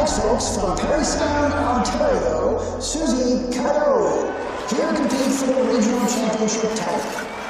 next, folks, from Parrystown, Ontario, Susie Cairo. Here to compete for the regional championship title.